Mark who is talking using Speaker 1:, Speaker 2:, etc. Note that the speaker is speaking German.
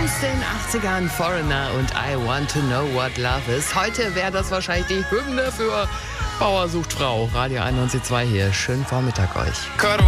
Speaker 1: Aus den 80ern Foreigner und I Want to Know What Love Is. Heute wäre das wahrscheinlich die Hymne für Bauer sucht Frau. Radio 91.2 hier. Schönen Vormittag euch.